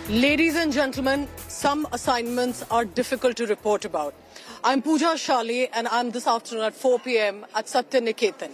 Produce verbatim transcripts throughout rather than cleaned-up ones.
Ladies and gentlemen, some assignments are difficult to report about. I'm Pooja Shale and I'm this afternoon at four p m at Satyaniketan.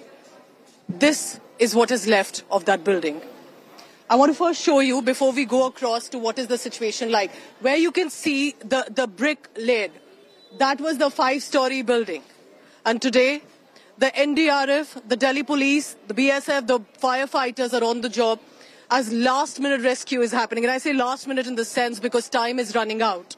This is what is left of that building. I want to first show you, before we go across to what is the situation like, where you can see the, the brick laid. That was the five-story building. And today, the N D R F, the Delhi police, the B S F, the firefighters are on the job as last-minute rescue is happening. And I say last-minute in the sense because time is running out.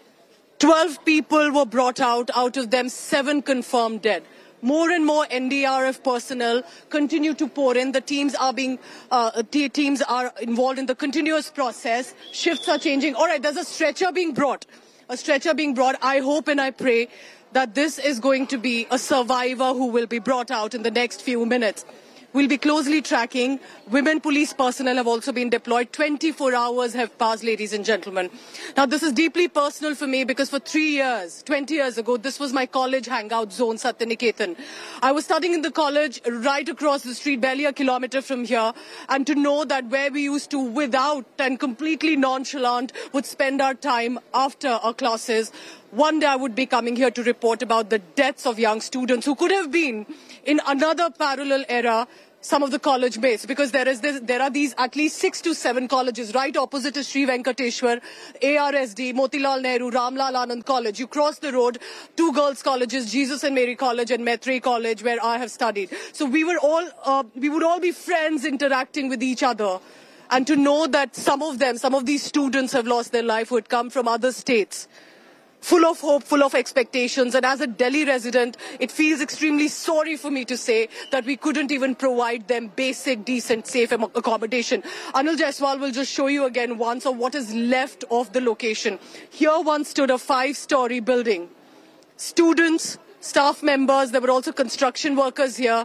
Twelve people were brought out, out of them seven confirmed dead. More and more N D R F personnel continue to pour in. The teams are being, uh, teams are involved in the continuous process. Shifts are changing. All right, there's a stretcher being brought. A stretcher being brought. I hope and I pray that this is going to be a survivor who will be brought out in the next few minutes. We'll be closely tracking. Women police personnel have also been deployed. twenty-four hours have passed, ladies and gentlemen. Now, this is deeply personal for me because for three years, twenty years ago, this was my college hangout zone, Satyaniketan. I was studying in the college right across the street, barely a kilometer from here. And to know that where we used to, without and completely nonchalant, would spend our time after our classes, one day I would be coming here to report about the deaths of young students who could have been in another parallel era, some of the college mates, because there is this, there are these at least six to seven colleges right opposite to Sri Venkateshwar, A R S D, Motilal Nehru, Ramlal Anand College. You cross the road, two girls' colleges, Jesus and Mary College and Maitrey College, where I have studied. So we were all, uh, we would all be friends interacting with each other. And to know that some of them, some of these students have lost their life who had come from other states, full of hope, full of expectations. And as a Delhi resident, it feels extremely sorry for me to say that we couldn't even provide them basic, decent, safe accommodation. Anil Jaiswal will just show you again once of what is left of the location. Here once stood a five-story building. Students, staff members, there were also construction workers here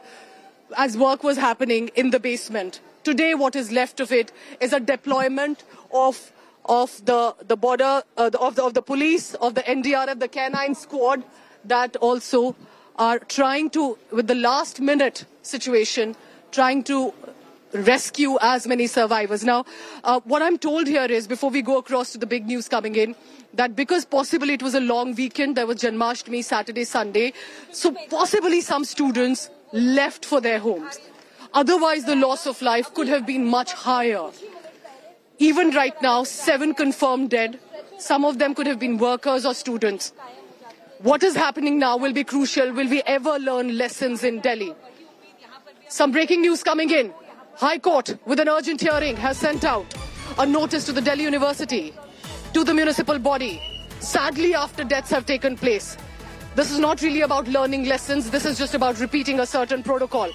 as work was happening in the basement. Today, what is left of it is a deployment of of the, the border, uh, the, of, the, of the police, of the N D R F, the canine squad that also are trying to, with the last minute situation, trying to rescue as many survivors. Now, uh, what I'm told here is, before we go across to the big news coming in, that because possibly it was a long weekend, there was Janmashtami, Saturday, Sunday, so possibly some students left for their homes. Otherwise, the loss of life could have been much higher. Even right now, seven confirmed dead. Some of them could have been workers or students. What is happening now will be crucial. Will we ever learn lessons in Delhi? Some breaking news coming in. High Court, with an urgent hearing, has sent out a notice to the Delhi University, to the municipal body, sadly after deaths have taken place. This is not really about learning lessons. This is just about repeating a certain protocol.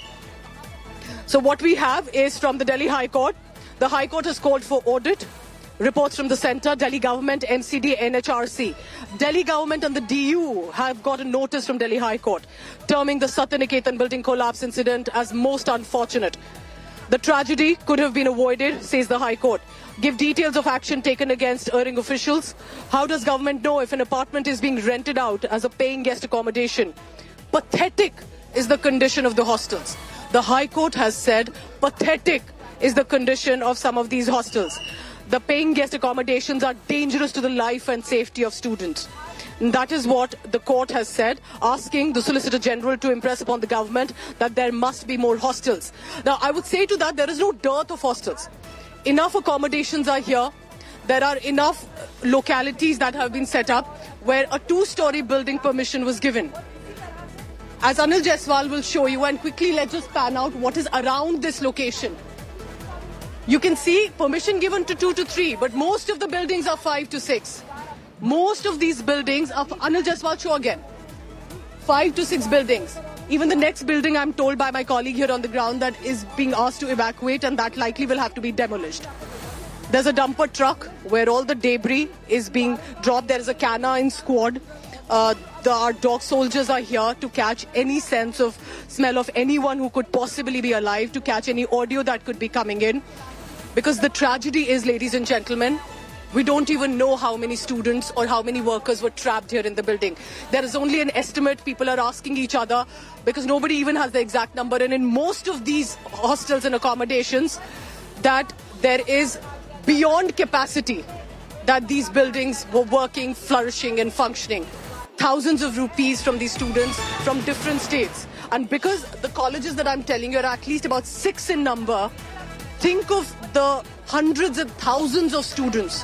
So what we have is from the Delhi High Court. The High Court has called for audit. Reports from the centre, Delhi government, M C D, N H R C. Delhi government and the D U have got a notice from Delhi High Court, terming the Satyaniketan building collapse incident as most unfortunate. The tragedy could have been avoided, says the High Court. Give details of action taken against erring officials. How does government know if an apartment is being rented out as a paying guest accommodation? Pathetic is the condition of the hostels. The High Court has said pathetic is the condition of some of these hostels. The paying guest accommodations are dangerous to the life and safety of students. And that is what the court has said, asking the Solicitor General to impress upon the government that there must be more hostels. Now, I would say to that, there is no dearth of hostels. Enough accommodations are here. There are enough localities that have been set up where a two-story building permission was given. As Anil Jaiswal will show you, and quickly let's just pan out what is around this location. You can see permission given to two to three, but most of the buildings are five to six. Most of these buildings are, Anil Jaiswal, show again, five to six buildings. Even the next building, I'm told by my colleague here on the ground, that is being asked to evacuate, and that likely will have to be demolished. There's a dumper truck where all the debris is being dropped. There is a canine squad. Uh, the, our dog soldiers are here to catch any sense of smell of anyone who could possibly be alive, to catch any audio that could be coming in. Because the tragedy is, ladies and gentlemen, we don't even know how many students or how many workers were trapped here in the building. There is only an estimate. People are asking each other because nobody even has the exact number. And in most of these hostels and accommodations, that there is beyond capacity. that these buildings were working, flourishing and functioning. Thousands of rupees from these students from different states. And because the colleges that I'm telling you are at least about six in number, think of the hundreds and thousands of students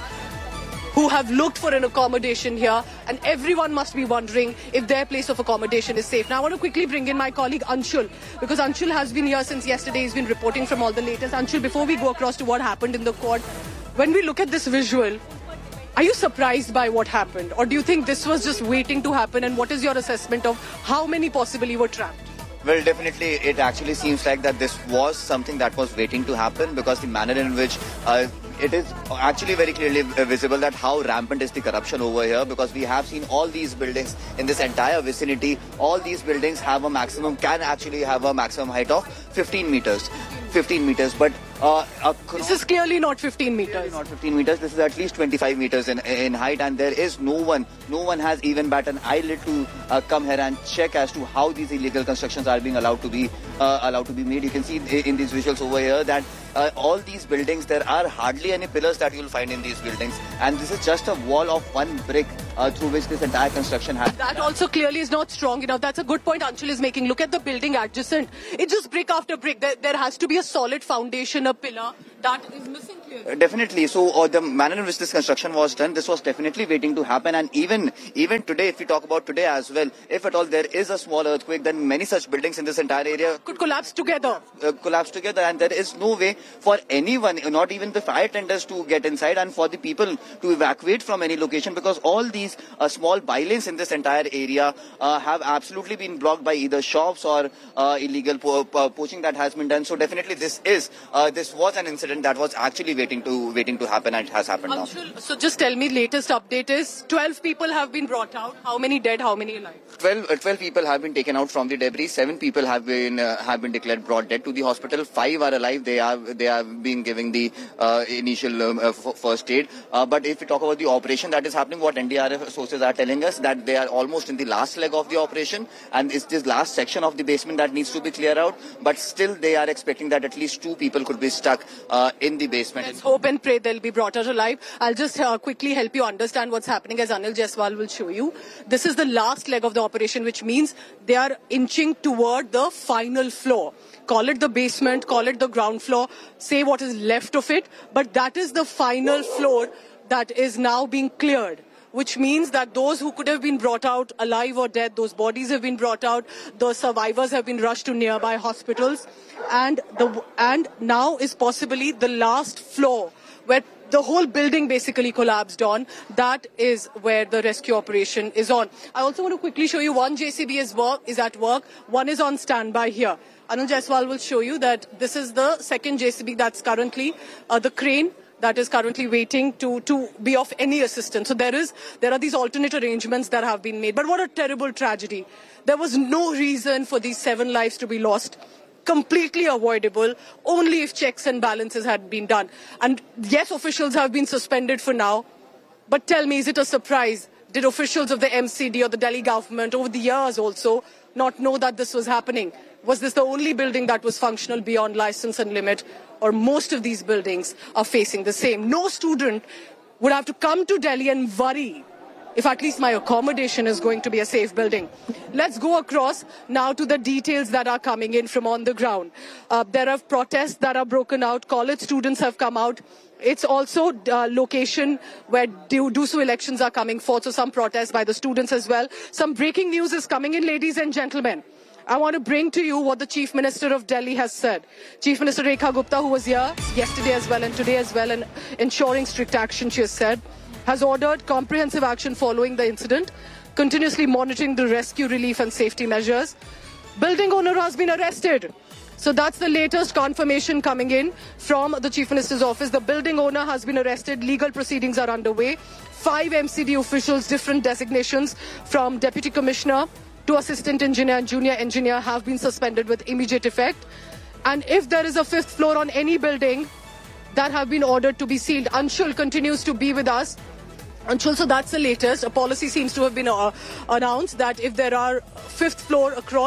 who have looked for an accommodation here, and everyone must be wondering if their place of accommodation is safe. Now I want to quickly bring in my colleague Anshul, because Anshul has been here since yesterday. He's been reporting from all the latest. Anshul, before we go across to what happened in the court, when we look at this visual, are you surprised by what happened? Or do you think this was just waiting to happen? And what is your assessment of how many possibly were trapped? Well, definitely, it actually seems like that this was something that was waiting to happen, because the manner in which uh, it is actually very clearly visible that how rampant is the corruption over here, because we have seen all these buildings in this entire vicinity. All these buildings have a maximum, can actually have a maximum height of fifteen meters. fifteen meters, but uh, this is clearly not fifteen meters. Not fifteen meters. This is at least twenty-five meters in in height, and there is no one, no one has even bat an eyelid to uh, come here and check as to how these illegal constructions are being allowed to be uh, allowed to be made. You can see in these visuals over here that uh, all these buildings, there are hardly any pillars that you will find in these buildings, and this is just a wall of one brick uh, through which this entire construction has. That also clearly is not strong enough. That's a good point Anshul is making. Look at the building adjacent. It's just brick after brick. There, there has to be a solid foundation, a pillar that is missing here. Uh, definitely. So uh, the manner in which this construction was done, this was definitely waiting to happen. And even even today, if we talk about today as well, if at all there is a small earthquake, then many such buildings in this entire area could collapse together. Uh, collapse together, and there is no way for anyone, not even the fire tenders, to get inside, and for the people to evacuate from any location, because all these uh, small bylanes in this entire area uh, have absolutely been blocked by either shops or uh, illegal po po poaching that has been done. So definitely this is uh, this was an incident that was actually waiting to waiting to happen, and it has happened Anshul, now. So just tell me, latest update is twelve people have been brought out. How many dead? How many alive? twelve, uh, twelve people have been taken out from the debris. Seven people have been uh, have been declared brought dead to the hospital. Five are alive. They are they have been giving the uh, initial um, uh, first aid. Uh, but if we talk about the operation that is happening, what N D R F sources are telling us, that they are almost in the last leg of the operation, and it's this last section of the basement that needs to be cleared out. But still, they are expecting that at least two people could be stuck uh, in the basement. Let's hope and pray they'll be brought out alive. I'll just uh, quickly help you understand what's happening, as Anil Jaiswal will show you. This is the last leg of the operation, which means they are inching toward the final floor. Call it the basement, call it the ground floor, say what is left of it, but that is the final floor that is now being cleared, which means that those who could have been brought out alive or dead, those bodies have been brought out, the survivors have been rushed to nearby hospitals, and the and now is possibly the last floor where the whole building basically collapsed on. That is where the rescue operation is on. I also want to quickly show you one J C B is, work, is at work, one is on standby here. Anil Jaiswal will show you that this is the second J C B that's currently uh, the crane that is currently waiting to, to be of any assistance. So there is there are these alternate arrangements that have been made. But what a terrible tragedy. There was no reason for these seven lives to be lost. Completely avoidable, only if checks and balances had been done. And yes, officials have been suspended for now. But tell me, is it a surprise? Did officials of the M C D or the Delhi government over the years also not know that this was happening? Was this the only building that was functional beyond license and limit? Or most of these buildings are facing the same? No student would have to come to Delhi and worry if at least my accommodation is going to be a safe building. Let's go across now to the details that are coming in from on the ground. Uh, there are protests that are broken out. College students have come out. It's also a location where Dusu elections are coming forth, so some protests by the students as well. Some breaking news is coming in, ladies and gentlemen. I want to bring to you what the Chief Minister of Delhi has said. Chief Minister Rekha Gupta, who was here yesterday as well and today as well, and ensuring strict action, she has said, has ordered comprehensive action following the incident, continuously monitoring the rescue, relief and safety measures. Building owner has been arrested. So that's the latest confirmation coming in from the Chief Minister's office. The building owner has been arrested. Legal proceedings are underway. Five M C D officials, different designations from Deputy Commissioner to Assistant Engineer and Junior Engineer, have been suspended with immediate effect. And if there is a fifth floor on any building, that have been ordered to be sealed. Anshul continues to be with us. Anshul, so that's the latest. A policy seems to have been uh, announced that if there are fifth floor across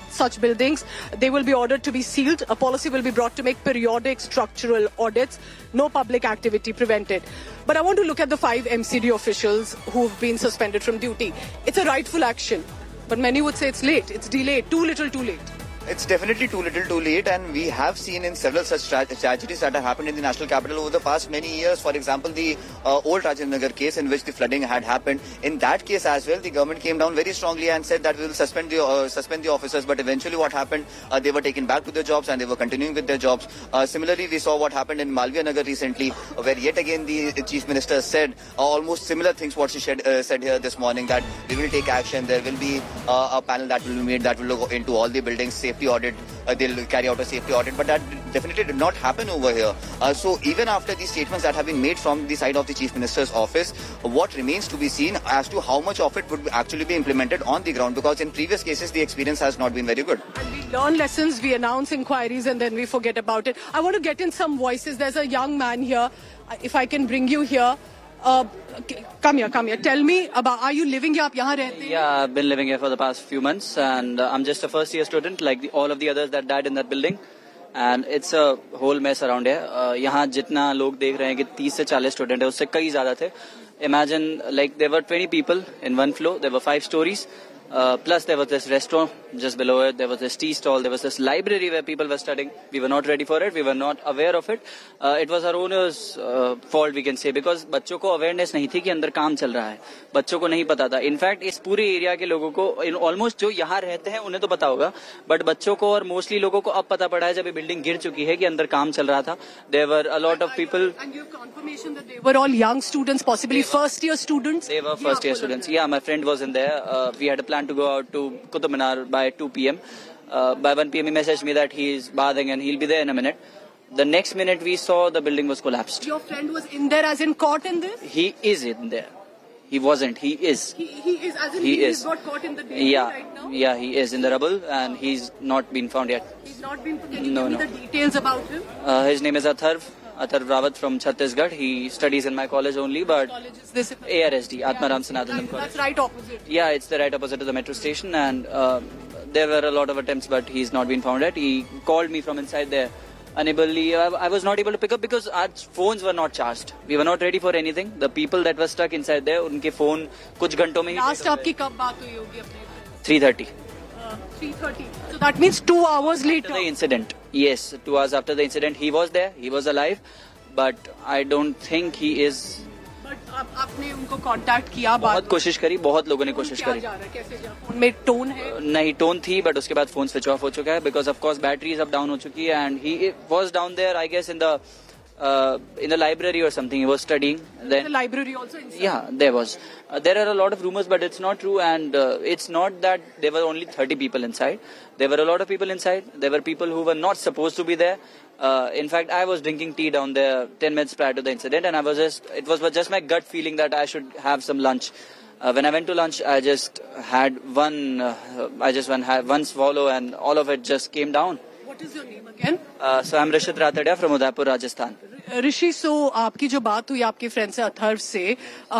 such buildings, they will be ordered to be sealed. A policy will be brought to make periodic structural audits. No public activity prevented. But I want to look at the five M C D officials who've been suspended from duty. It's a rightful action, but many would say it's late, it's delayed, too little, too late. It's definitely too little too late, and we have seen in several such tra tragedies that have happened in the national capital over the past many years. For example, the uh, old Rajinder Nagar case in which the flooding had happened. In that case as well, the government came down very strongly and said that we will suspend the uh, suspend the officers. But eventually what happened, uh, they were taken back to their jobs and they were continuing with their jobs. Uh, similarly, we saw what happened in Malviya Nagar recently, where yet again the Chief Minister said uh, almost similar things what she said, uh, said here this morning, that we will take action. There will be uh, a panel that will be made that will look into all the buildings, safety audit. Uh, they'll carry out a safety audit, but that definitely did not happen over here. Uh, so even after these statements that have been made from the side of the Chief Minister's office, what remains to be seen as to how much of it would actually be implemented on the ground, because in previous cases the experience has not been very good. And we learn lessons, we announce inquiries, and then we forget about it. I want to get in some voices. There's a young man here. If I can bring you here. Uh, come here, come here. Tell me about, are you living here? आप यहाँ रहते हैं? Yeah, I've been living here for the past few months, and uh, I'm just a first year student like the, all of the others that died in that building. And it's a whole mess around here. Uh, यहाँ जितना लोग देख रहे हैं कि तीस से चालीस स्टूडेंट है, उससे कई ज्यादा थे. Imagine like there were twenty people in one floor. There were five stories. Uh, plus there was this restaurant just below it, there was this tea stall, there was this library where people were studying. We were not ready for it, we were not aware of it. Uh, it was our owner's uh, fault we can say, because बच्चों को awareness नहीं थी कि अंदर काम चल रहा है, बच्चों को नहीं पता था. इनफैक्ट इस पूरे एरिया के लोगों को ऑलमोस्ट जो यहाँ रहते हैं उन्हें तो पता होगा, बट बच्चों को और मोस्टली लोगों को अब पता पड़ा है जब ये बिल्डिंग गिर चुकी है कि अंदर काम चल रहा था. There were a lot of people. And you have confirmation that they were all young students, possibly first year students? They were first year students. Yeah, my friend was in there. Uh, we had a plan to go out to Qutub Minar by two p m Uh, by one p m he messaged me that he is bathing and he'll be there in a minute. The next minute we saw the building was collapsed. Your friend was in there as in caught in this? He is in there. He wasn't. He is. He, he is as in he, he is. got caught in the building yeah. right now? Yeah, he is in the rubble and he's not been found yet. He's not been. Can you no, give me no. the details about him? Uh, his name is Atharv. Atharv Rawat from Chhattisgarh. He studies in my college only, but College is this? A R S D, Yeah, Atmaram Sanathanam College. That's right opposite. Yeah, it's the right opposite of the metro station, and uh, there were a lot of attempts, but he's not been found yet. He called me from inside there. Unably, I, I was not able to pick up because our phones were not charged. We were not ready for anything. The people that were stuck inside there, उनके phone कुछ घंटों में ही. Last आपकी कब बात हुई होगी अपने? three thirty. Uh, three thirty. So that means two hours later. After the incident, yes, two hours after the incident, he was there. He was alive, but I don't think he is. But आप, आपने उनको contact किया? बहुत कोशिश करी, बहुत लोगों ने कोशिश करी. क्या जा रहा है, कैसे जा? फोन में टोन है? नहीं, टोन थी, बट उसके बाद फोन स्विच ऑफ हो चुका है because of course बैटरी अब डाउन हो चुकी है, and he was down there I guess in the uh, in the library or something. He was studying. Then the library also inside? Yeah, there was. Uh, there are a lot of rumors, but it's not true, and uh, it's not that there were only thirty people inside. There were a lot of people inside. There were people who were not supposed to be there. Uh, in fact, I was drinking tea down there ten minutes prior to the incident, and I was just, it was just my gut feeling that I should have some lunch. Uh, when I went to lunch, I just had one, uh, I just one, had one swallow, and all of it just came down. What is your name again? Uh, so I'm Rishit Rathadya from Udaipur, Rajasthan. ऋषि, सो आपकी जो बात हुई आपके friend से अथर्व से,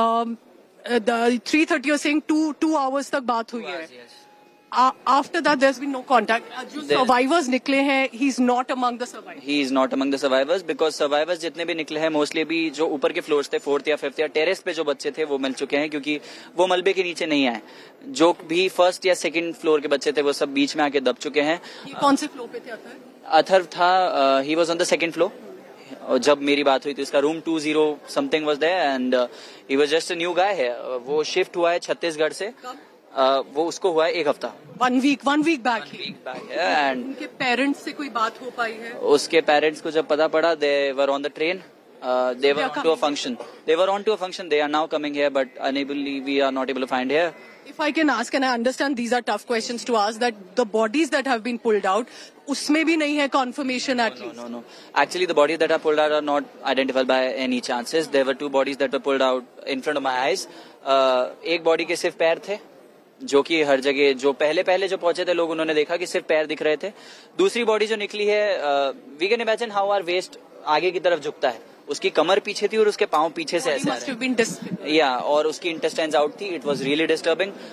the three thirty you're saying two two hours तक बात हुई है. Uh, after that, there's been no contact. Uh, जो survivors निकले हैं, he's not among the survivors. He is not among the survivors because survivors जितने भी निकले हैं, mostly भी जो ऊपर के floors थे, fourth या fifth या terrace पे जो बच्चे थे, वो मिल चुके हैं क्योंकि वो मलबे के नीचे नहीं आए. जो भी first या second floor के बच्चे थे, वो सब बीच में आके दब चुके हैं. ये कौन से floor पे थे अथर्व? अथर्व था, uh, he was on the second floor. और जब मेरी बात हुई थी, उसका room two zero something was there and uh, he was just a new guy है. Uh, वो shift हुआ है छत्तीसगढ़ से. Uh, वो उसको हुआ है एक हफ्ता. One week, one week back. One week back, yeah, and उनके पेरेंट्स से कोई बात हो पाई है? उसके पेरेंट्स को जब पता पड़ा, they were on the train. Uh, they were on to a function. They were on to a function. They are now coming here, but unably we are not able to find here. If I can ask, and I understand these are tough questions to ask, that the bodies that have been pulled out, उसमें भी नहीं है confirmation at least. No, no, no. Actually, the bodies that are pulled out are not identified by any chances. There were two bodies that were pulled out in front of my eyes. Uh, एक body के सिर्फ पैर थे, जो कि हर जगह जो पहले पहले जो पहुंचे थे लोग, उन्होंने देखा कि सिर्फ पैर दिख रहे थे. दूसरी बॉडी जो निकली है, we can imagine how our waste आगे की तरफ झुकता है. उसकी कमर पीछे थी और उसके पाँव पीछे से ऐसे आ रहे हैं. या और उसकी इंटेस्टाइन्स आउट थी. It was really disturbing.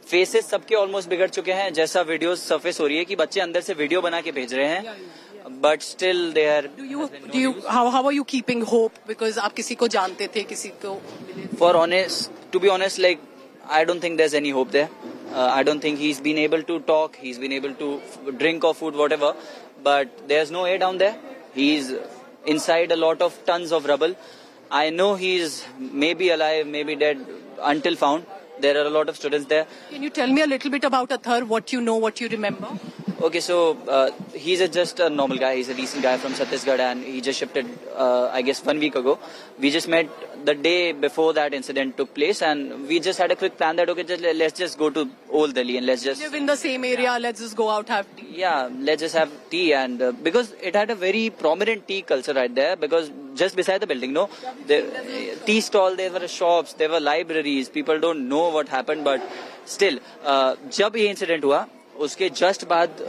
Faces सबके ऑलमोस्ट बिगड़ चुके हैं, जैसा वीडियोस सरफेस हो रही है कि बच्चे अंदर से वीडियो बना के भेज रहे हैं, but still they are. Do you how how are you keeping hope? Because आप किसी को जानते थे, किसी को. For honest, to be honest, like I don't think there's any hope there. Uh, I don't think he's been able to talk, he's been able to f- drink or food, whatever. But there's no air down there. He's inside a lot of tons of rubble. I know he's maybe alive, maybe dead, until found. There are a lot of students there. Can you tell me a little bit about Athar, what you know, what you remember? Okay, so uh, he's a, just a normal guy. He's a decent guy from Chhattisgarh, and he just shifted, uh, I guess, one week ago. We just met the day before that incident took place, and we just had a quick plan that, okay, just, let's just go to Old Delhi and let's just... Live in the same area, let's just go out, have tea. Yeah, let's just have tea. And uh, because it had a very prominent tea culture right there, because just beside the building, no? There, tea stall, there were shops, there were libraries. People don't know what happened, but still, uh, जब ये incident हुआ, उसके just बाद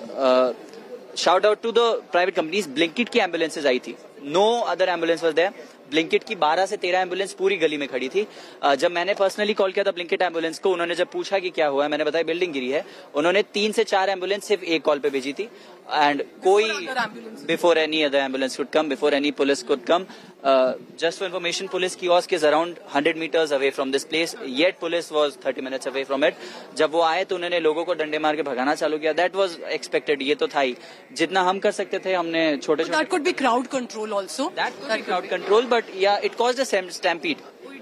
shout out to the private companies, Blinkit की ambulances आई थी. No other ambulance was there. Blinkit की बारह से तेरह एम्बुलेंस पूरी गली में खड़ी थी. uh, जब मैंने पर्सनली कॉल किया था ब्लिंकिट एम्बुलेंस को, उन्होंने जब पूछा कि क्या हुआ है, मैंने बताया बिल्डिंग गिरी है. उन्होंने तीन से चार एम्बुलेंस सिर्फ एक कॉल पे भेजी थी. एंड कोई before any other ambulance could come, before any police could come. Just for information, police kiosk is around hundred metres away from this place, yet police was thirty minutes away from it. जब वो आए तो उन्होंने लोगों को डंडे मार के भगाना चालू किया. दैट वाज एक्सपेक्टेड, ये तो था ही. जितना हम कर सकते थे हमने छोटे छोटे. That could be crowd control also. That could be crowd control, but या it caused a stampede.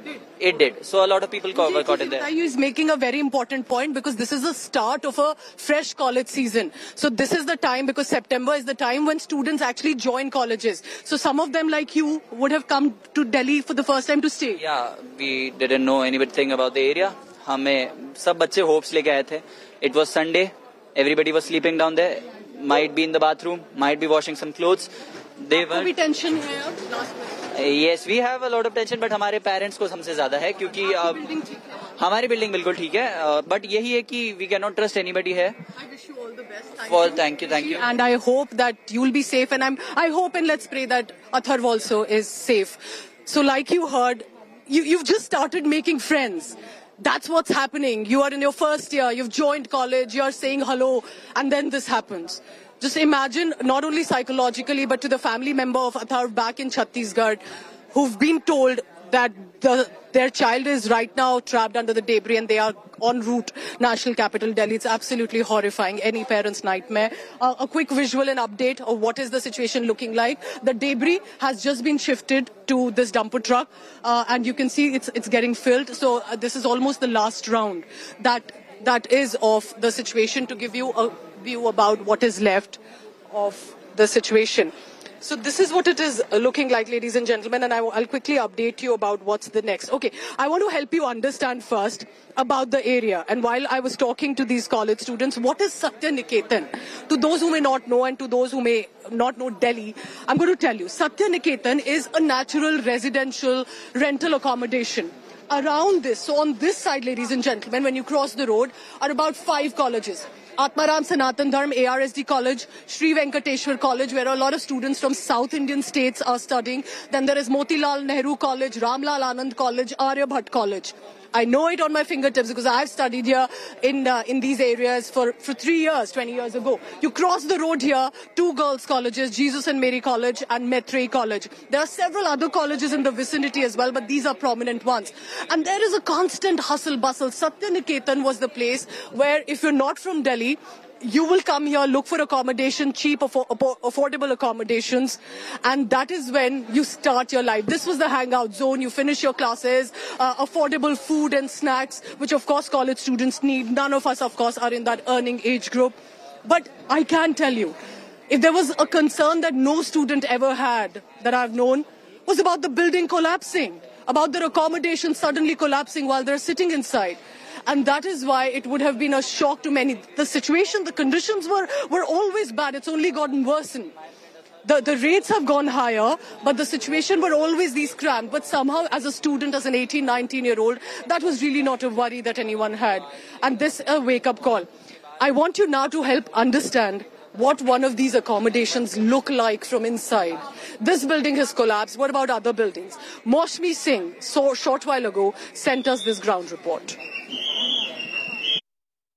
It did. So a lot of people got caught in there. He is making a very important point, because this is the start of a fresh college season. So this is the time, because September is the time when students actually join colleges. So some of them, like you, would have come to Delhi for the first time to stay. Yeah, we didn't know anything about the area. हमें सब बच्चे hopes लेके आए थे. It was Sunday. Everybody was sleeping down there. Might be in the bathroom. Might be washing some clothes. They were. Could be tension here. Last minute. Yes, we have a lot of tension, but हमारे parents को हमसे ज्यादा है, क्योंकि uh, हमारी building बिल्कुल ठीक है, बट uh, यही है कि we cannot trust anybody है. I wish you all the best. Thank For, you. Thank you, thank you. And I hope that you'll be safe, and I'm. I hope and let's pray that Atharv also is safe. So, like you heard, you you've just started making friends. That's what's happening. You are in your first year. You've joined college. You're saying hello, and then this happens. Just imagine, not only psychologically, but to the family member of Atharv back in Chhattisgarh, who've been told that the, their child is right now trapped under the debris and they are en route national capital Delhi. It's absolutely horrifying. Any parent's nightmare. Uh, a quick visual and update of what is the situation looking like. The debris has just been shifted to this dumper truck, uh, and you can see it's it's getting filled. So uh, this is almost the last round that that is of the situation, to give you a view about what is left of the situation. So this is what it is looking like, ladies and gentlemen, and I, I'll quickly update you about what's the next. Okay, I want to help you understand first about the area. And while I was talking to these college students, what is Satya Niketan? To those who may not know and to those who may not know Delhi, I'm going to tell you, Satya Niketan is a natural residential rental accommodation. Around this, so on this side, ladies and gentlemen, when you cross the road, are about five colleges. Atmaram Sanatan Dharm, A R S D College, Sri Venkateshwar College, where a lot of students from South Indian states are studying. Then there is Motilal Nehru College, Ramlal Anand College, Aryabhat College. I know it on my fingertips because I've studied here in uh, in these areas for, for three years, twenty years ago. You cross the road here, two girls' colleges, Jesus and Mary College and Maitrey College. There are several other colleges in the vicinity as well, but these are prominent ones. And there is a constant hustle bustle. Satya Niketan was the place where, if you're not from Delhi, you will come here, look for accommodation, cheap, affo- affordable accommodations, and that is when you start your life. This was the hangout zone. You finish your classes, uh, affordable food and snacks, which of course college students need. None of us, of course, are in that earning age group. But I can tell you, if there was a concern that no student ever had, that I've known, was about the building collapsing, about their accommodation suddenly collapsing while they're sitting inside. And that is why it would have been a shock to many. The situation, the conditions were, were always bad. It's only gotten worsened. The, the rates have gone higher, but the situation were always these cramped. But somehow, as a student, as an eighteen, nineteen-year-old, that was really not a worry that anyone had. And this a wake-up call. I want you now to help understand what one of these accommodations look like from inside. This building has collapsed. What about other buildings? Moshmi Singh, so short while ago, sent us this ground report.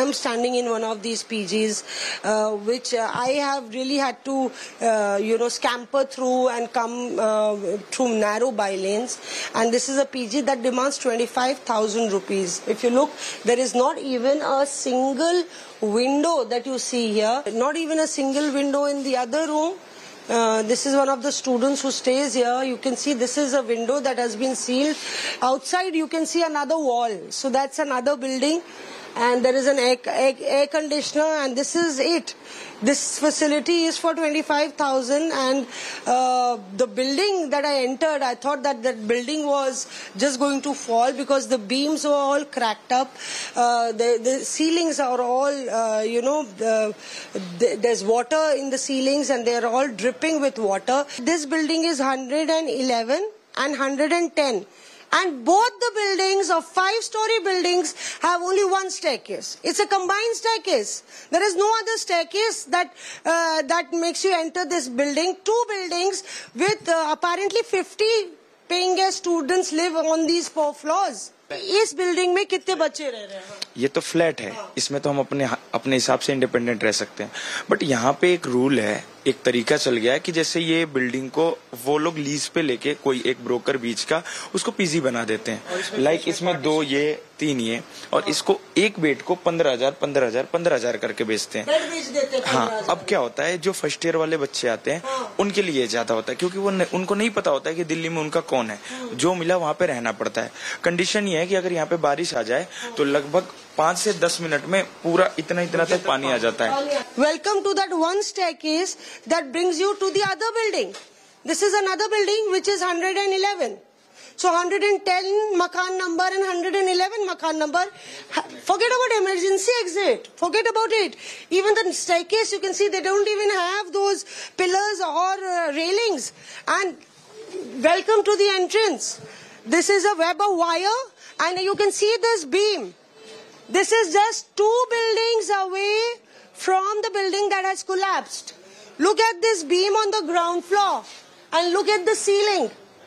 I'm standing in one of these P Gs, uh, which uh, I have really had to, uh, you know, scamper through and come uh, through narrow by lanes. And this is a P G that demands twenty-five thousand rupees. If you look, there is not even a single window that you see here. Not even a single window in the other room. Uh, this is one of the students who stays here. You can see this is a window that has been sealed. Outside you can see another wall. So that's another building. And there is an air, air, air conditioner, and this is it. This facility is for twenty-five thousand, and uh, the building that I entered, I thought that that building was just going to fall because the beams were all cracked up. Uh, the, the ceilings are all, uh, you know, the, the, there's water in the ceilings and they're all dripping with water. This building is one hundred eleven and one hundred ten. And both the buildings of five-story buildings have only one staircase. It's a combined staircase. There is no other staircase that uh, that makes you enter this building. Two buildings with uh, apparently fifty paying guest students live on these four floors. इस building में कितने बच्चे रह रहे हैं? ये तो flat है, इसमें तो हम अपने अपने हिसाब से इंडिपेंडेंट रह सकते हैं. बट यहाँ पे एक रूल है, एक तरीका चल गया है कि जैसे ये बिल्डिंग को वो लोग लीज पे लेके कोई एक ब्रोकर बीच का उसको पीजी बना देते हैं. लाइक इसमें दो ये तीन ये और इसको एक बेड को पंद्रह हजार पंद्रह हजार पंद्रह हजार करके बेचते हैं. हाँ, अब क्या होता है जो फर्स्ट ईयर वाले बच्चे आते हैं उनके लिए ज्यादा होता है क्योंकि वो उनको नहीं पता होता है कि दिल्ली में उनका कौन है. जो मिला वहां पे रहना पड़ता है. कंडीशन ये है कि अगर यहाँ पे बारिश आ जाए तो लगभग पाँच से दस मिनट में पूरा इतना इतना तक पानी आ जाता है. Welcome to that one staircase that brings you to the other building. This is another building which is one hundred eleven. So one hundred ten makan number and one hundred eleven makan number. Forget about emergency exit. Forget about it. Even the staircase, you can see they don't even have those pillars or uh, railings. And welcome to the entrance. This is a web of wire and you can see this beam. This is just two buildings away from the building that has collapsed. Look at this beam on the ground floor and look at the ceiling.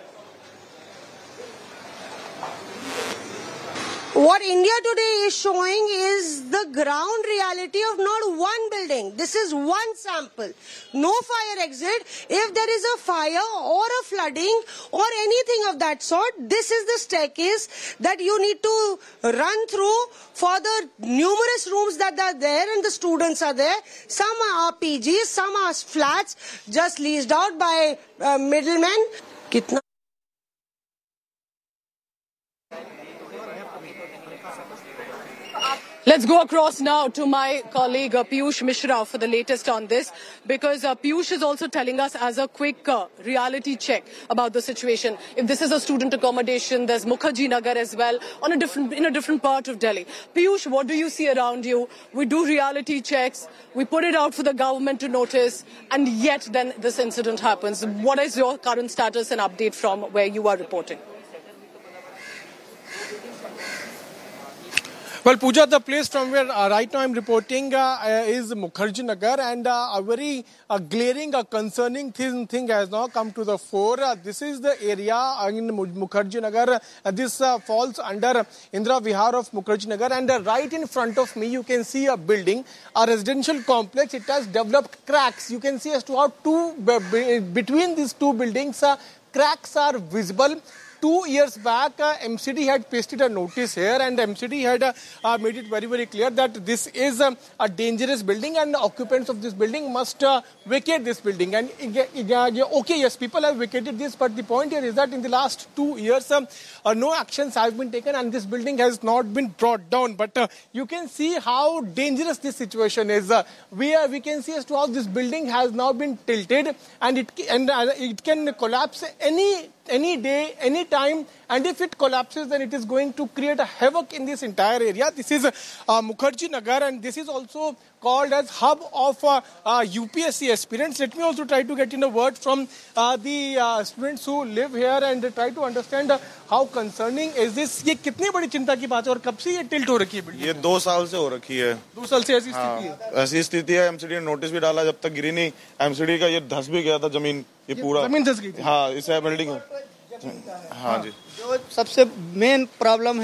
What India today is showing is the ground reality of not one building. This is one sample. No fire exit. If there is a fire or a flooding or anything of that sort, this is the staircase that you need to run through for the numerous rooms that are there and the students are there. Some are P Gs, some are flats just leased out by uh, middlemen. Kitna Let's go across now to my colleague uh, Piyush Mishra for the latest on this, because uh, Piyush is also telling us as a quick uh, reality check about the situation. If this is a student accommodation, there's Mukherjee Nagar as well on a different, in a different part of Delhi. Piyush, what do you see around you? We do reality checks, we put it out for the government to notice, and yet then this incident happens. What is your current status and update from where you are reporting? Well, Pooja, the place from where uh, right now I'm reporting uh, uh, is Mukherjee Nagar, and uh, a very uh, glaring, uh, concerning thing, thing has now come to the fore. Uh, this is the area uh, in Mukherjee Nagar. Uh, this uh, falls under Indira Vihar of Mukherjee Nagar, and uh, right in front of me you can see a building, a residential complex. It has developed cracks. You can see as to how two, b between these two buildings, uh, cracks are visible. Two years back, uh, M C D had pasted a notice here, and M C D had uh, uh, made it very, very clear that this is um, a dangerous building and the occupants of this building must uh, vacate this building. And uh, okay, yes, people have vacated this, but the point here is that in the last two years, um, uh, no actions have been taken and this building has not been brought down. But uh, you can see how dangerous this situation is. Uh, we, uh, we can see as to how this building has now been tilted, and it, and, uh, it can collapse any any day, any time, and if it collapses, then it is going to create a havoc in this entire area. This is uh, Mukherjee Nagar, and this is also called as hub of uh, uh, U P S C aspirants. Let me also try to get in a word from uh, the uh, students who live here and try to understand uh, how concerning is this. ये कितनी बड़ी चिंता की बात है और कब से ये टिल्ट हो रखी है? ये दो साल से हो रखी है. दो साल से ऐसी स्थिति है. ऐसी स्थिति है. एमसीडी ने नोटिस भी डाला, जब तक गिरी नहीं. एमसीडी का ये धस भी गया था जमीन. ये पूरा जमीन धस गई थी. हाँ, इस बिल्डिंग. हाँ जी. जो सबसे मेन प्रॉब्लम है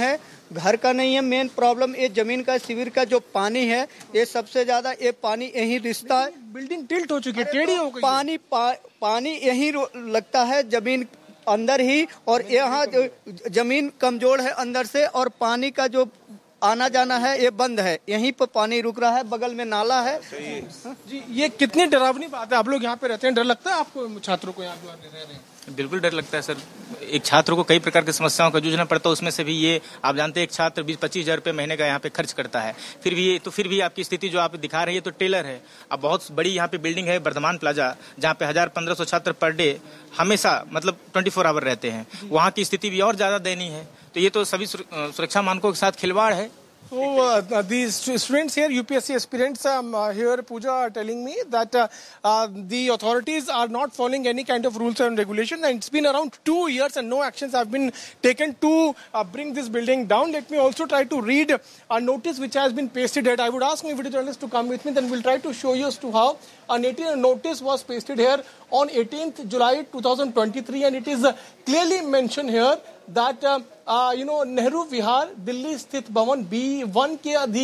घर का नहीं है, मेन प्रॉब्लम ये जमीन का, शिविर का जो पानी है, ये सबसे ज्यादा ये पानी यही रिश्ता है। बिल्डिंग टिल्ट हो चुकी है, टेढ़ी हो गई। पानी पा, पानी यही लगता है जमीन अंदर ही, और यहाँ जमीन कमजोर है अंदर से, और पानी का जो आना जाना है ये बंद है, यहीं पर पानी रुक रहा है, बगल में नाला है। जी, ये कितनी डरावनी बात है। आप लोग यहाँ पे रहते हैं, डर लगता है आपको, छात्रों को यहाँ पे रह रहे हैं? बिल्कुल डर लगता है सर। एक छात्र को कई प्रकार की समस्याओं का जूझना पड़ता है, उसमें से भी ये आप जानते हैं एक छात्र बीस पच्चीस हजार रुपये महीने का यहाँ पे खर्च करता है, फिर भी ये तो फिर भी आपकी स्थिति जो आप दिखा रही है तो टेलर है। अब बहुत बड़ी यहाँ पे बिल्डिंग है वर्धमान प्लाजा, जहाँ पे हजार पंद्रह सौ छात्र पर डे हमेशा मतलब ट्वेंटी फोर आवर रहते हैं, वहाँ की स्थिति भी और ज्यादा दयनीय है। तो ये तो सभी सुरक्षा मानकों के साथ खिलवाड़ है। So uh, these students here, U P S C aspirants um, uh, here, Pooja, are telling me that uh, uh, the authorities are not following any kind of rules and regulation, and it's been around two years and no actions have been taken to uh, bring this building down. Let me also try to read a notice which has been pasted here. I would ask my video journalists to come with me, then we'll try to show you as to how a notice was pasted here on eighteenth July twenty twenty-three, and it is uh, clearly mentioned here that uh, uh, you know Nehru Vihar Delhi स्थित भवन B one के अधि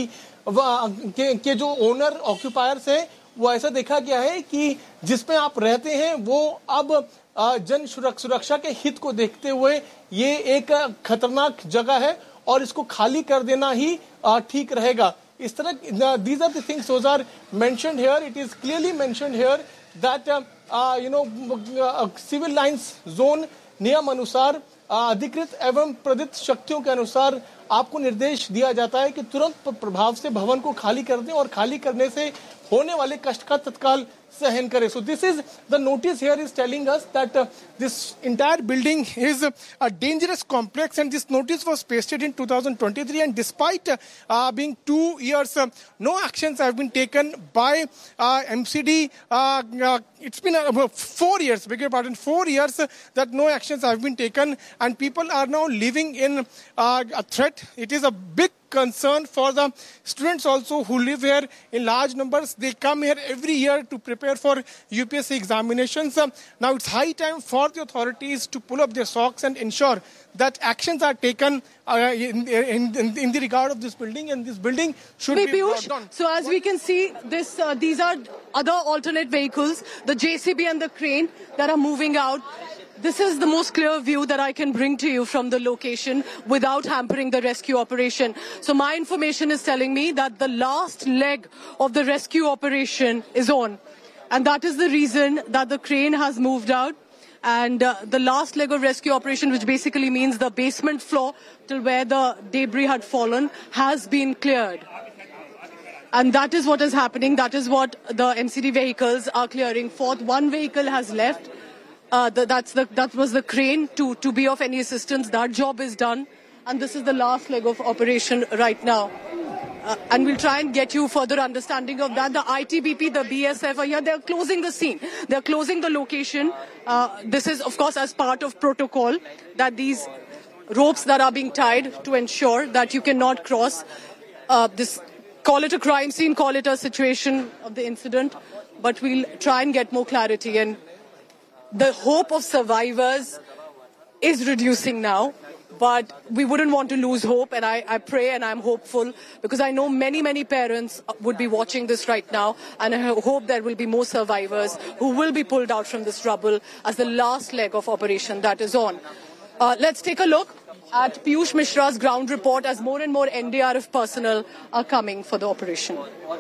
के, के जो owner ऑक्यूपायर्स हैं, वो ऐसा देखा गया है कि जिसमें आप रहते हैं वो अब uh, जन सुरक्षा के हित को देखते हुए ये एक खतरनाक जगह है और इसको खाली कर देना ही uh, ठीक रहेगा। इस तरह these are the things those are mentioned here. It is clearly mentioned here that uh, uh, you know uh, civil lines zone नियम अनुसार अधिकृत एवं प्रदत्त शक्तियों के अनुसार आपको निर्देश दिया जाता है कि तुरंत प्रभाव से भवन को खाली कर दें और खाली करने से होने वाले कष्ट का तत्काल सहन करें. So this is the notice here is telling us that uh, this entire building is uh, a dangerous complex, and this notice was pasted in two thousand twenty-three, and despite uh, being two years, uh, no actions have been taken by uh, M C D. Uh, uh, it's been uh, four years, beg your pardon, four years uh, that no actions have been taken, and people are now living in uh, a threat. It is a big concern for the students also who live here in large numbers. They come here every year to prepare for U P S C examinations. Uh, now it's high time for the authorities to pull up their socks and ensure that actions are taken uh, in, in, in, in the regard of this building, and this building should Wait, be Piyush, brought down. So as we can see, this uh, these are other alternate vehicles, the J C B and the crane that are moving out. This is the most clear view that I can bring to you from the location without hampering the rescue operation. So my information is telling me that the last leg of the rescue operation is on. And that is the reason that the crane has moved out. And uh, the last leg of rescue operation, which basically means the basement floor till where the debris had fallen, has been cleared. And that is what is happening. That is what the M C D vehicles are clearing. Fourth, one vehicle has left. Uh, the, that's the, that was the crane to, to be of any assistance. That job is done. And this is the last leg of operation right now. Uh, and we'll try and get you further understanding of that. The I T B P, the B S F are here. They're closing the scene. They're closing the location. Uh, this is, of course, as part of protocol, that these ropes that are being tied to ensure that you cannot cross uh, this, call it a crime scene, call it a situation of the incident. But we'll try and get more clarity. And the hope of survivors is reducing now, but we wouldn't want to lose hope, and I, I pray and I'm hopeful, because I know many, many parents would be watching this right now, and I hope there will be more survivors who will be pulled out from this rubble as the last leg of operation that is on. Uh, let's take a look at Piyush Mishra's ground report as more and more N D R F personnel are coming for the operation.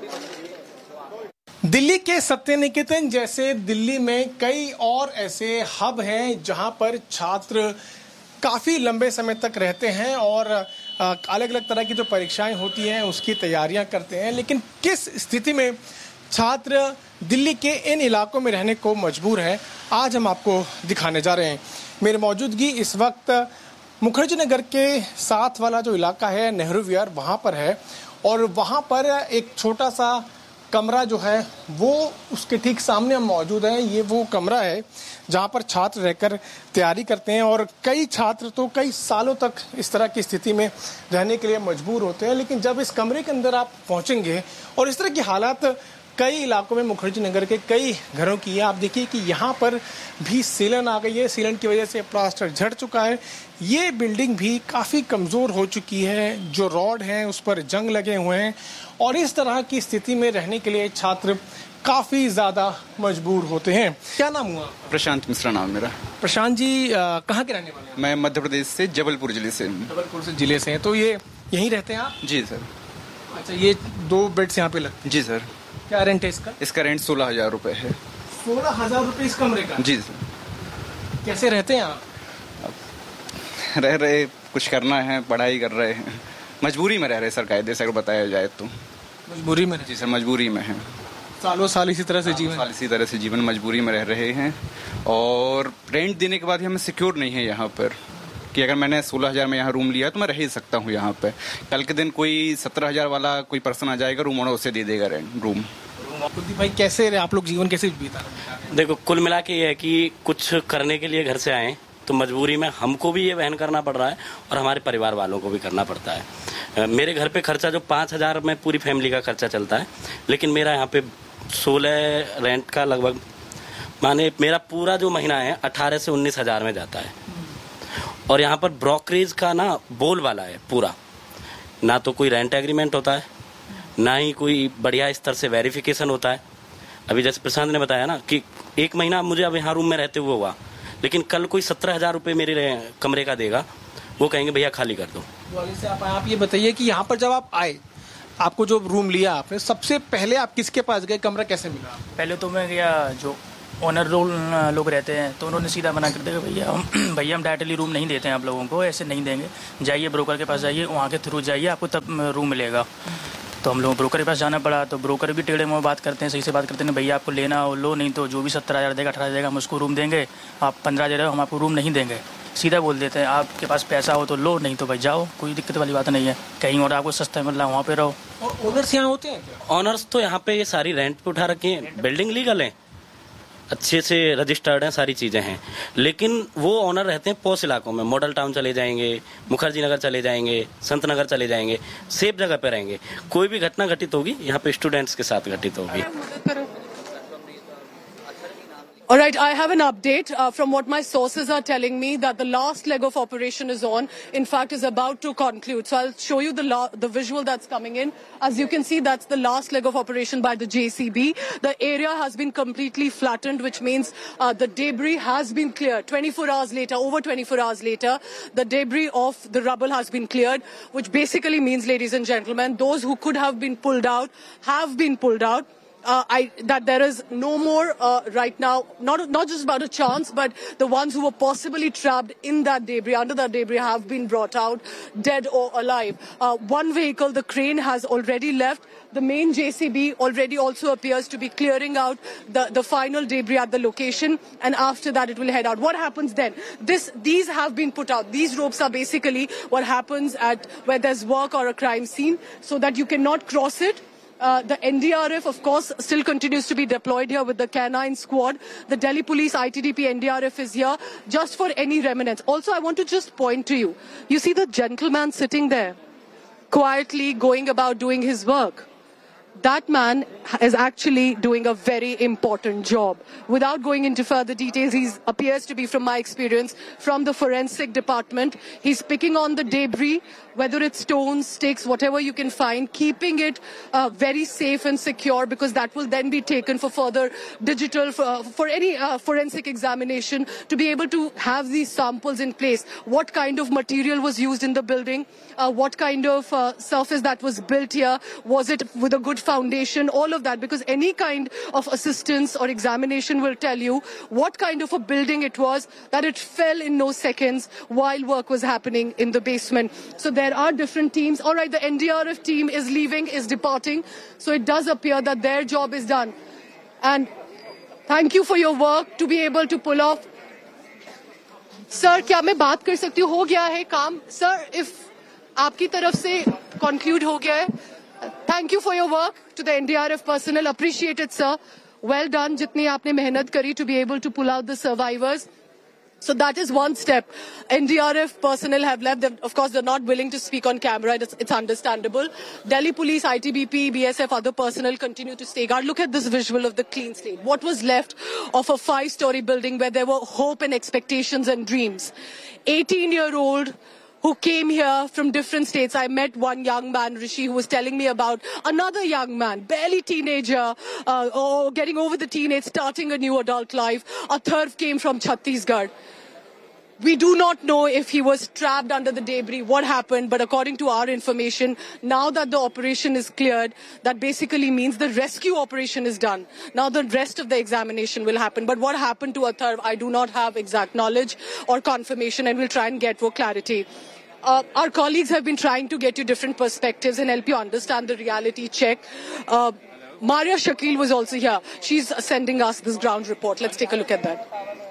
Delhi के सत्य निकेतन जैसे दिल्ली में कई और ऐसे hub हैं जहां पर छात्र काफ़ी लंबे समय तक रहते हैं और अलग अलग तरह की जो परीक्षाएं होती हैं उसकी तैयारियां करते हैं. लेकिन किस स्थिति में छात्र दिल्ली के इन इलाकों में रहने को मजबूर हैं, आज हम आपको दिखाने जा रहे हैं. मेरी मौजूदगी इस वक्त मुखर्जी नगर के साथ वाला जो इलाका है नेहरू विहार, वहाँ पर है. और वहाँ पर एक छोटा सा कमरा जो है वो उसके ठीक सामने हम मौजूद हैं. ये वो कमरा है जहाँ पर छात्र रहकर तैयारी करते हैं, और कई छात्र तो कई सालों तक इस तरह की स्थिति में रहने के लिए मजबूर होते हैं. लेकिन जब इस कमरे के अंदर आप पहुँचेंगे और इस तरह की हालात कई इलाकों में मुखर्जी नगर के कई घरों की है। आप देखिए कि यहाँ पर भी सीलन आ गई है, सीलन की वजह से प्लास्टर झड़ चुका है। ये बिल्डिंग भी काफ़ी कमज़ोर हो चुकी है, जो रॉड हैं उस पर जंग लगे हुए हैं और इस तरह की स्थिति में रहने के लिए छात्र काफ़ी ज़्यादा मजबूर होते हैं। क्या नाम हुआ? प्रशांत मिश्रा नाम मेरा। प्रशांत जी कहाँ के रहने वाले हैं? मैं मध्य प्रदेश से जबलपुर जिले से। जबलपुर से जिले से हैं, तो ये यहीं रहते हैं आप? जी सर। अच्छा, ये दो बेड्स यहाँ पे लगते हैं? जी सर। क्या रेंट है इसका? इसका रेंट सोलह हजार रुपए है। सोलह हजार रुपए इस कमरे का? जी सर। कैसे रहते हैं आप? रह रहे, कुछ करना है, पढ़ाई कर रहे हैं, मजबूरी में रह रहे सर, कायदे से अगर बताया जाए तो। मजबूरी में? जी सर, मजबूरी में है। सालों साल इसी तरह से जीवन साल इसी तरह से जीवन मजबूरी में रह रहे हैं और रेंट देने के बाद हमें सिक्योर नहीं है यहाँ पर कि अगर मैंने सोलह हजार में यहाँ रूम लिया तो मैं रह ही सकता हूँ यहाँ पे। कल के दिन कोई सत्रह हजार वाला कोई पर्सन आ जाएगा रूम, और उसे दे देगा रेंट रूम। कुलदीप भाई, कैसे आप लोग जीवन कैसे बीता? देखो, कुल मिला के ये है कि कुछ करने के लिए घर से आए तो मजबूरी में हमको भी ये वहन करना पड़ रहा है और हमारे परिवार वालों को भी करना पड़ता है। मेरे घर पे खर्चा जो पाँच हजार में पूरी फैमिली का खर्चा चलता है, लेकिन मेरा यहाँ पे सोलह रेंट का लगभग, माने मेरा पूरा जो महीना है अठारह से उन्नीस हजार में जाता है। और यहाँ पर ब्रोकरेज का ना बोल वाला है पूरा, ना तो कोई रेंट एग्रीमेंट होता है, ना ही कोई बढ़िया स्तर से वेरिफिकेशन होता है। अभी जैसे प्रशांत ने बताया ना कि एक महीना मुझे अब यहाँ रूम में रहते हुए हुआ, लेकिन कल कोई सत्रह हजार रुपये मेरे कमरे का देगा, वो कहेंगे भैया खाली कर दो। से आप, आप ये बताइए कि यहाँ पर जब आप आए, आपको जो रूम लिया आपने, सबसे पहले आप किसके पास गए, कमरा कैसे मिला? पहले तो मैं गया, जो ओनर रोल लोग रहते हैं तो उन्होंने सीधा मना कर दिया, भैया भैया हम डायरेक्टली रूम नहीं देते हैं आप लोगों को, ऐसे नहीं देंगे, जाइए ब्रोकर के पास जाइए, वहाँ के थ्रू जाइए, आपको तब रूम मिलेगा। तो हम लोग ब्रोकर के पास जाना पड़ा, तो ब्रोकर भी टेढ़े मुँह बात करते हैं, सही से बात करते हैं, भैया आपको लेना हो लो, नहीं तो जो भी सत्तर हज़ार देगा अठारह देगा हम उसको रूम देंगे, आप पंद्रह दे रहे हो हम आपको रूम नहीं देंगे। सीधा बोल देते हैं, आपके पास पैसा हो तो लो, नहीं तो भाई जाओ, कोई दिक्कत वाली बात नहीं है, कहीं और आपको सस्ता मिल रहा है वहाँ पे रहो। और ओनर्स यहाँ होते हैं क्या? ऑनर्स तो यहाँ पे ये सारी रेंट पे उठा रखी है, बिल्डिंग लीगल है, अच्छे से रजिस्टर्ड हैं, सारी चीज़ें हैं, लेकिन वो ओनर रहते हैं पॉश इलाकों में, मॉडल टाउन चले जाएंगे, मुखर्जी नगर चले जाएंगे, संत नगर चले जाएंगे, सेफ जगह पे रहेंगे। कोई भी घटना घटित होगी यहाँ पे स्टूडेंट्स के साथ घटित होगी। All right, I have an update uh, from what my sources are telling me that the last leg of operation is on. In fact, is about to conclude. So I'll show you the la- the visual that's coming in. As you can see, that's the last leg of operation by the J C B. The area has been completely flattened, which means uh, the debris has been cleared. twenty-four hours later, over twenty-four hours later, the debris of the rubble has been cleared, which basically means, ladies and gentlemen, those who could have been pulled out have been pulled out. Uh, I, that there is no more uh, right now, not not just about a chance, but the ones who were possibly trapped in that debris, under that debris, have been brought out, dead or alive. Uh, one vehicle, the crane, has already left. The main J C B already also appears to be clearing out the, the final debris at the location, and after that it will head out. What happens then? This, these have been put out. These ropes are basically what happens at where there's work or a crime scene, so that you cannot cross it. Uh, the N D R F, of course, still continues to be deployed here with the canine squad. The Delhi Police, I T D P, N D R F is here just for any remnants. Also, I want to just point to you. You see the gentleman sitting there, quietly going about doing his work. That man is actually doing a very important job. Without going into further details, he appears to be, from my experience, from the forensic department. He's picking on the debris, whether it's stones, sticks, whatever you can find, keeping it uh, very safe and secure, because that will then be taken for further digital, for, for any uh, forensic examination, to be able to have these samples in place. What kind of material was used in the building? Uh, what kind of uh, surface that was built here? Was it with a good foundation? All of that, because any kind of assistance or examination will tell you what kind of a building it was, that it fell in no seconds while work was happening in the basement. So there are different teams. All right, the N D R F team is leaving, is departing. So it does appear that their job is done. And thank you for your work to be able to pull off. Sir, क्या मैं बात कर सकती हूँ? हो गया है काम? Sir, if आपकी तरफ से conclude हो गया है, thank you for your work to the N D R F personnel. Appreciate it, sir. Well done. जितनी आपने मेहनत करी to be able to pull out the survivors. So that is one step. N D R F personnel have left. They've, of course, they're not willing to speak on camera. It's, it's understandable. Delhi Police, I T B P, B S F, other personnel continue to stay guard. Look at this visual of the clean slate. What was left of a five-story building where there were hope and expectations and dreams? eighteen-year-old who came here from different states. I met one young man, Rishi, who was telling me about another young man, barely teenager, uh, or getting over the teenage, starting a new adult life. Atharv came from Chhattisgarh. We do not know if he was trapped under the debris, what happened, but according to our information, now that the operation is cleared, that basically means the rescue operation is done. Now the rest of the examination will happen. But what happened to Atharv, I do not have exact knowledge or confirmation, and we'll try and get more clarity. Uh, our colleagues have been trying to get you different perspectives and help you understand the reality check. Uh, Maria Shakil was also here. She's sending us this ground report. Let's take a look at that.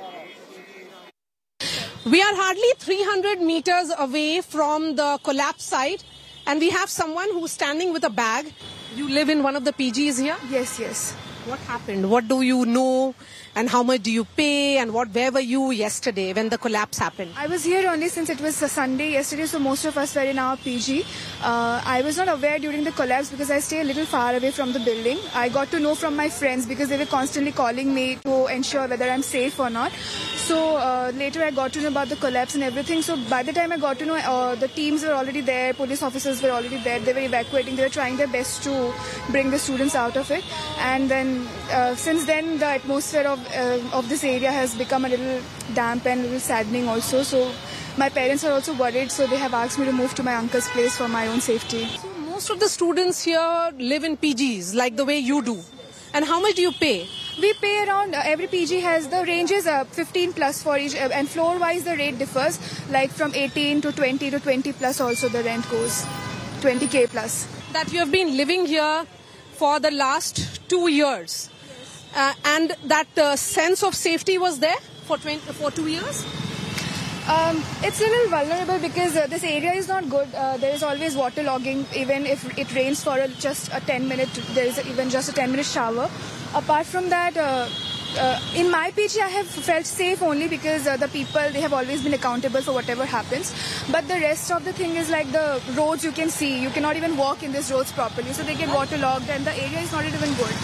We are hardly three hundred meters away from the collapse site, and we have someone who's standing with a bag. You live in one of the P Gs here? Yes, yes. What happened? What do you know? And how much do you pay? And what? Where were you yesterday when the collapse happened? I was here only since it was a Sunday yesterday, so most of us were in our P G. Uh, I was not aware during the collapse because I stay a little far away from the building. I got to know from my friends because they were constantly calling me to ensure whether I'm safe or not. So uh, later I got to know about the collapse and everything. So by the time I got to know, uh, the teams were already there, police officers were already there. They were evacuating. They were trying their best to bring the students out of it. And then uh, since then, the atmosphere of uh, of this area has become a little damp and a little saddening also. So my parents are also worried. So they have asked me to move to my uncle's place for my own safety. So most of the students here live in P Gs like the way you do. And how much do you pay? We pay around, uh, every P G has, the ranges uh, fifteen plus for each, uh, and floor wise the rate differs, like from eighteen to twenty to twenty plus also the rent goes, twenty K plus. That you have been living here for the last two years. Uh, and that uh, sense of safety was there for, twenty, for two years? Um, it's a little vulnerable because uh, this area is not good. Uh, there is always water logging. Even if it rains for a, just a ten minute, there is a, even just a ten minute shower. Apart from that, uh, uh, in my P G I have felt safe only because uh, the people, they have always been accountable for whatever happens. But the rest of the thing is like the roads you can see. You cannot even walk in these roads properly. So they get waterlogged and the area is not even good.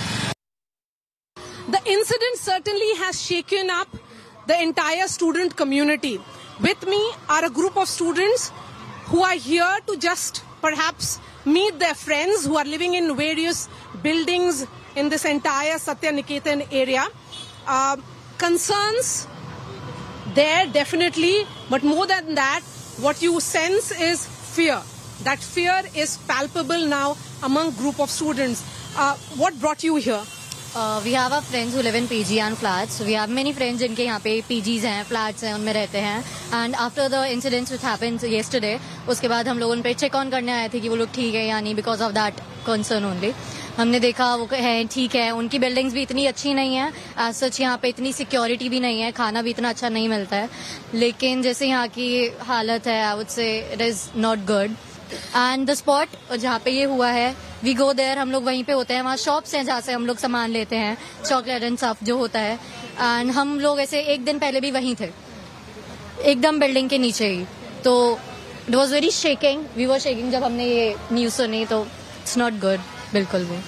The incident certainly has shaken up the entire student community. With me are a group of students who are here to just perhaps meet their friends who are living in various buildings in this entire Satya Niketan area. Uh, concerns there definitely, but more than that, what you sense is fear. That fear is palpable now among group of students. Uh, what brought you here? Uh, we have our friends who live in P G and flats. We have many friends जिनके यहाँ पे P Gs हैं, flats हैं, उनमें रहते हैं. And after the incidents which happened yesterday, उसके बाद हम लोग उन पे check on करने आए थे कि वो लोग ठीक है या नहीं, because of that concern only. हमने देखा वो है ठीक है, उनकी बिल्डिंग्स भी इतनी अच्छी नहीं है, as such यहाँ पे इतनी सिक्योरिटी भी नहीं है, खाना भी इतना अच्छा नहीं मिलता है, लेकिन जैसे यहाँ की हालत है, I would say it is not good. And the spot जहाँ पे ये हुआ है, वी गो देयर, हम लोग वहीं पे होते हैं. वहाँ शॉप्स हैं जहाँ से हम लोग सामान लेते हैं, चॉकलेट एंड सफ जो होता है. एंड हम लोग ऐसे एक दिन पहले भी वहीं थे, एकदम बिल्डिंग के नीचे ही. तो it was very shaking, we were shaking जब हमने ये न्यूज सुनी. तो इट्स नॉट गुड बिल्कुल भी.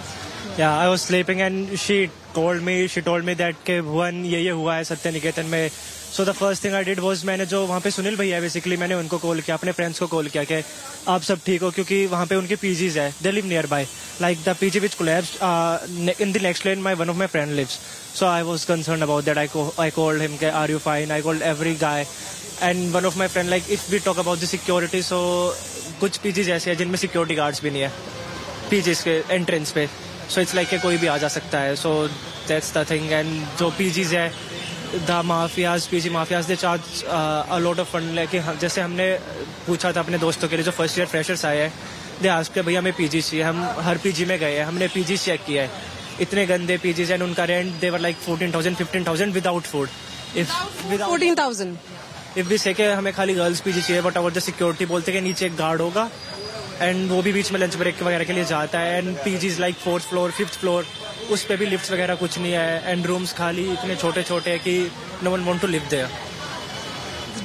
या I was sleeping and she told me she told me that के भुवन ये ये हुआ है सत्य निकेतन में. So the first thing I did was, मैंने जो वहाँ पे सुनील भैया बेसिकली, मैंने उनको कॉल किया, अपने फ्रेंड्स को कॉल किया कि आप सब ठीक हो, क्योंकि वहाँ पे उनके पीजीज है, they live near by, like the PG which collapsed in the next lane my one of my friend lives. So I was concerned about that. I I called him के are you fine, I called every guy and one of my friend like if we talk about the security, सो कुछ PGs ऐसे हैं जिनमें security guards भी नहीं है PGs के entrance पे. सो इट्स लाइक कोई भी आ जा सकता है. So that's the thing. And जो पीजीज है, the mafias, PG mafias, they charge a lot of fund. लेके जैसे हमने पूछा था अपने दोस्तों के लिए जो फर्स्ट ईयर फ्रेशर्स आए हैं, दे आस्क्ड के भैया हमें पीजी चाहिए. हम हर पीजी में गए हैं, हमने पीजी चेक किया है, इतने गंदे पीजीज एंड उनका rent they were like fourteen thousand fifteen thousand without food. If fourteen thousand if भी से के हमें खाली गर्ल्स पीजी चाहिए, बट अवर द सिक्योरिटी बोलते कि नीचे एक गार्ड होगा एंड वो भी बीच में लंच ब्रेक वगैरह के लिए जाता है. And PGs like fourth floor, fifth floor, उस पे भी लिफ्ट्स वगैरह कुछ नहीं है. एंड रूम्स खाली इतने छोटे छोटे हैं कि no one want to live there.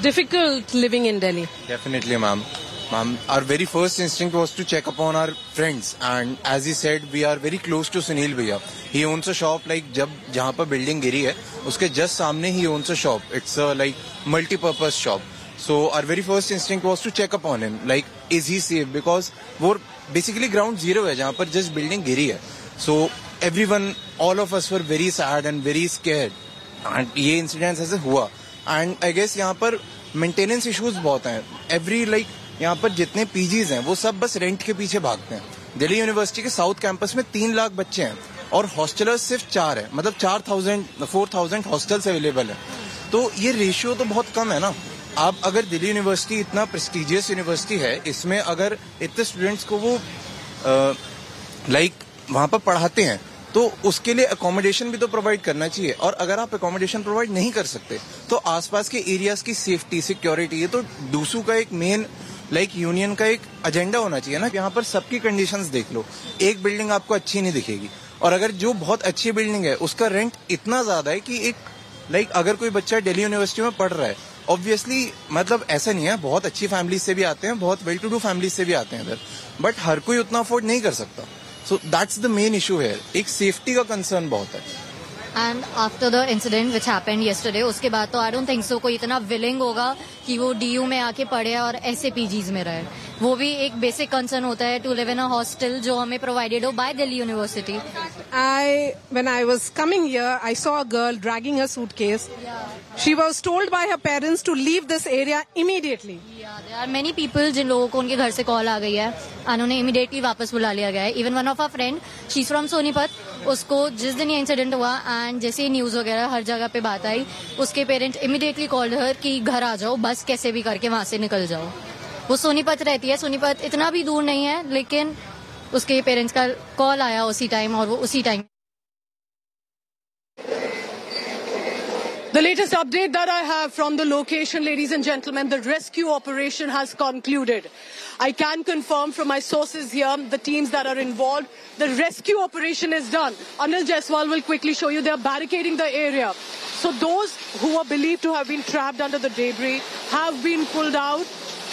difficult living in Delhi? Definitely, ma'am. Ma'am, our very first instinct was to check upon our friends, and as he said, we are very close to Sunil Bhaiya. He owns a shop like जब जहाँ पर building गिरी है, उसके just सामने he owns a shop. It's a like multi-purpose shop. So our very first instinct was to check upon him. Like, is he safe? Because वो basically ground zero है जहाँ पर just building गिरी है. So everyone, all of us were very sad and very scared. And ये incidents ऐसे हुआ. And I guess यहाँ पर maintenance issues बहुत हैं. Every like यहाँ पर जितने पीजीज हैं वो सब बस रेंट के पीछे भागते हैं। दिल्ली यूनिवर्सिटी के साउथ कैंपस में तीन लाख बच्चे हैं और हॉस्टलर्स सिर्फ चार है, मतलब चार thousand four thousand hostels available है। तो ये रेशियो तो बहुत कम है ना। आप अगर दिल्ली यूनिवर्सिटी इतना प्रेस्टिजियस यूनिवर्सिटी है, इसमें अगर इतने स्टूडेंट्स को वो लाइक वहाँ पर पढ़ाते हैं तो उसके लिए अकोमोडेशन भी तो प्रोवाइड करना चाहिए। और अगर आप अकोमोडेशन प्रोवाइड नहीं कर सकते तो आसपास के एरियाज की सेफ्टी सिक्योरिटी, ये तो डूसू का एक मेन लाइक like यूनियन का एक एजेंडा होना चाहिए ना। यहाँ पर सबकी कंडीशंस देख लो, एक बिल्डिंग आपको अच्छी नहीं दिखेगी और अगर जो बहुत अच्छी बिल्डिंग है उसका रेंट इतना ज्यादा है कि एक लाइक like, अगर कोई बच्चा दिल्ली यूनिवर्सिटी में पढ़ रहा है, ऑब्वियसली मतलब ऐसा नहीं है, बहुत अच्छी फैमिली से भी आते हैं, बहुत वेल टू डू फैमिली से भी आते हैं इधर, बट हर कोई उतना अफोर्ड नहीं कर सकता। So that's the main issue है, एक सेफ्टी का कंसर्न बहुत है। And after the incident which happened yesterday, उसके बाद तो आई डोंट थिंक सो कोई इतना विलिंग होगा कि वो डीयू में आके पढ़े और ऐसे पीजीज में रहे। वो भी एक बेसिक कंसर्न होता है to live in a hostel जो हमें प्रोवाइडेड हो bye Delhi university. I, when I was coming here, I saw a girl dragging her suitcase. Yeah. She was told by her parents to leave this area immediately. Yeah, there are many people जिन लोगों को उनके घर से call आ गई है, उन्हें immediately वापस बुला लिया गया है। Even one of our friend, she is from Sonipat, उसको जिस दिन ये इंसिडेंट हुआ एंड जैसे न्यूज वगैरह हर जगह पे बात आई, उसके पेरेंट इमीडिएटली कॉल्ड हर कि घर आ जाओ, बस कैसे भी करके वहां से निकल जाओ। वो सोनीपत रहती है, सोनीपत इतना भी दूर नहीं है, लेकिन उसके पेरेंट्स का कॉल आया उसी टाइम और वो उसी time. The latest update that I have from the location, ladies and gentlemen, the rescue operation has concluded. I can confirm from my sources here, the teams that are involved, the rescue operation is done. Anil Jaiswal will quickly show you they are barricading the area. So those who are believed to have been trapped under the debris have been pulled out,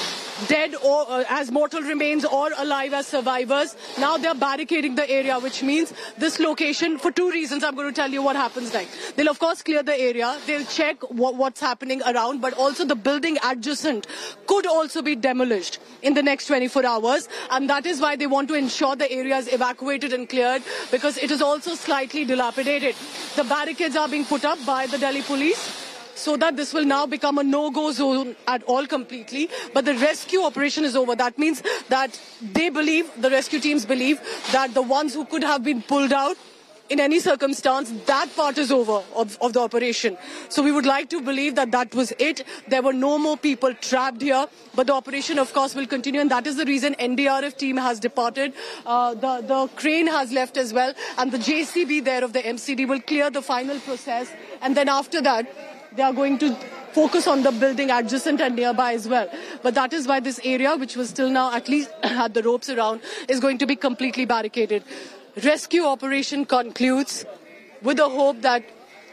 dead or uh, as mortal remains or alive as survivors. Now they're barricading the area, which means this location, for two reasons, I'm going to tell you what happens next. They'll of course clear the area, they'll check what, what's happening around, but also the building adjacent could also be demolished in the next twenty-four hours, and that is why they want to ensure the area is evacuated and cleared, because it is also slightly dilapidated. The barricades are being put up by the Delhi police, so that this will now become a no-go zone at all completely. But the rescue operation is over. That means that they believe, the rescue teams believe, that the ones who could have been pulled out in any circumstance, that part is over of, of the operation. So we would like to believe that that was it. There were no more people trapped here. But the operation, of course, will continue. And that is the reason N D R F team has departed. Uh, the, the crane has left as well. And the J C B there of the M C D will clear the final process. And then after that, they are going to focus on the building adjacent and nearby as well. But that is why this area, which was till now at least had the ropes around, is going to be completely barricaded. Rescue operation concludes with the hope that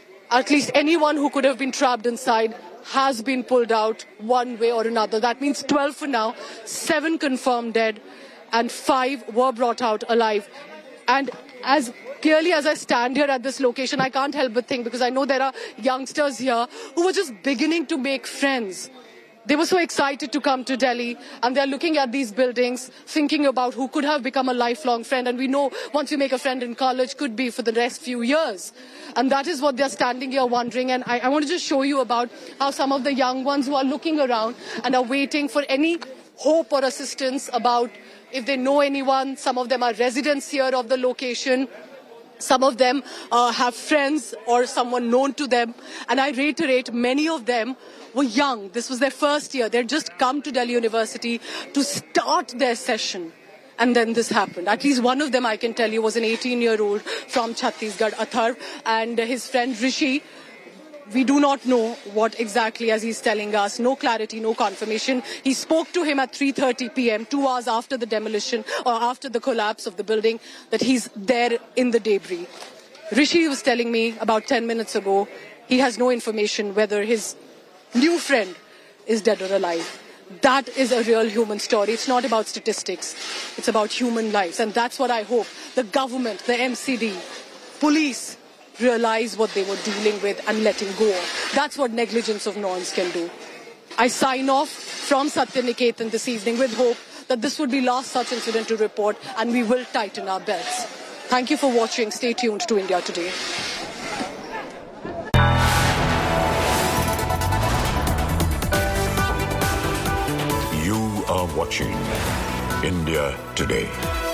at least anyone who could have been trapped inside has been pulled out one way or another. That means twelve for now, seven confirmed dead, and five were brought out alive. And as clearly as I stand here at this location, I can't help but think, because I know there are youngsters here who were just beginning to make friends. They were so excited to come to Delhi, and they're looking at these buildings, thinking about who could have become a lifelong friend. And we know once you make a friend in college, could be for the next few years. And that is what they're standing here wondering. And I, I want to just show you about how some of the young ones who are looking around and are waiting for any hope or assistance about if they know anyone. Some of them are residents here of the location. Some of them uh, have friends or someone known to them. And I reiterate, many of them were young. This was their first year. They'd just come to Delhi University to start their session. And then this happened. At least one of them, I can tell you, was an eighteen-year-old from Chhattisgarh, Atharv, and his friend Rishi. We do not know what exactly, as he's telling us. No clarity, no confirmation. He spoke to him at three thirty p m, two hours after the demolition or after the collapse of the building, that he's there in the debris. Rishi was telling me about ten minutes ago, he has no information whether his new friend is dead or alive. That is a real human story. It's not about statistics. It's about human lives. And that's what I hope the government, the M C D, police realize what they were dealing with and letting go of. That's what negligence of norms can do. I sign off from Satya Niketan this evening with hope that this would be last such incident to report and we will tighten our belts. Thank you for watching. Stay tuned to India Today. You are watching India Today.